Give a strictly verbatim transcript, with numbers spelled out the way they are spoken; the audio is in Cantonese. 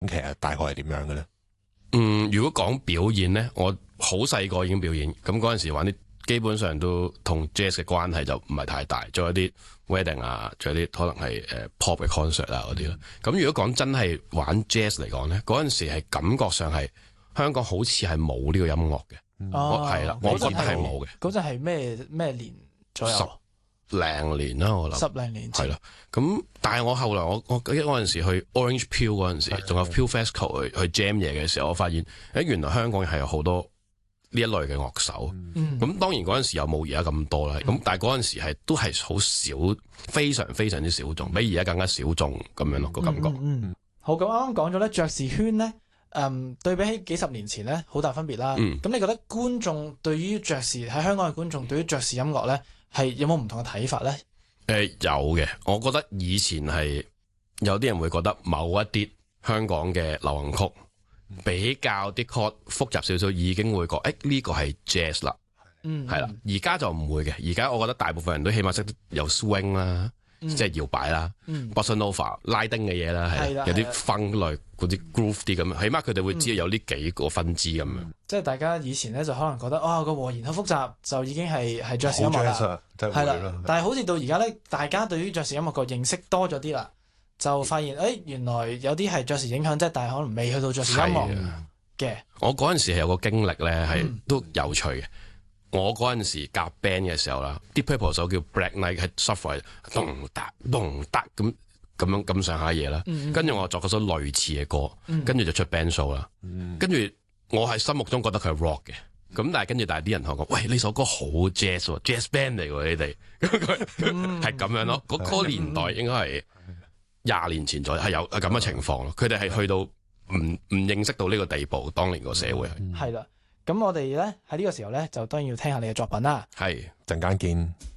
其實大概係點樣嘅咧？ 嗯，如果講表演咧，我好細個已經表演，咁嗰陣時玩啲基本上都同 jazz 嘅關係就唔係太大，仲有啲 wedding 啊，仲有啲可能係誒 pop 嘅 concert 啊嗰啲咯。咁、嗯、如果講真係玩 jazz 嚟講咧，嗰陣時係感覺上係香港好似係冇呢個音樂嘅。 哦， 係啦，我覺得係冇嘅。 嗰陣係咩咩年左右？ 十零年啦，我諗。 十零年前。 係啦，咁但係我後來我我記得嗰陣時去 Orange Peel 嗰陣時，仲有 Peel Festival 去去 jam 嘢嘅時候，我發現誒原來香港係有好多呢一類嘅樂手。咁、嗯、當然嗰陣時又冇而家咁多啦。咁、嗯、但係嗰陣時係都係好少，非常非常之小眾，比而家更加小眾咁樣咯個感覺。 嗯嗯嗯、好，咁啱啱講咗咧爵士圈咧。嗯，對比起幾十年前咧，好大分別啦。咁、嗯、你覺得觀眾對於爵士喺香港嘅觀眾對於爵士音樂咧，係有冇唔同嘅睇法咧？誒、 呃，有嘅。我覺得以前係有啲人會覺得某一啲香港嘅流行曲比較啲 chord 複雜少少，已經會覺誒呢個係 jazz 啦。嗯，係啦。而家就唔會嘅。而家我覺得大部分人都起碼識得有 swing 啦。嗯、即係搖擺啦、嗯、Bossa Nova 拉丁嘅嘢啦，係有啲 funk 類嗰啲 groove 啲咁，起碼佢哋會知道有呢幾個分支咁樣、嗯。 即係大家以前咧就可能覺得哦個和弦好複雜，就已經係係爵士音樂啦，係啦。但係好似到而家咧，大家對於爵士音樂個認識多咗啲啦，就發現誒、哎、原來有啲係爵士影響啫，但係可能未去到爵士音樂嘅。我嗰陣時係有個經歷咧，係、嗯、都有趣嘅。我嗰陣時夾 band 嘅時候啦 Deep Purple 首叫 Black Knight 係 shuffle 咚嗒咚嗒咁咁樣咁上下嘢啦，跟住我作嗰首類似嘅歌，跟住就出 band show 啦，跟住我喺心目中覺得佢係 rock 嘅，咁但係跟住但係啲人同我講，喂呢首歌好 jazz 喎 ，jazz band 嚟喎你哋，係咁樣咯，嗰、那個年代應該係廿年前左右係有係咁嘅情況咯，佢哋係去到唔唔認識到呢個地步，當年個社會係。係啦。咁我哋咧喺呢個時候咧，就當然要聽下你嘅作品啦。係，陣間見。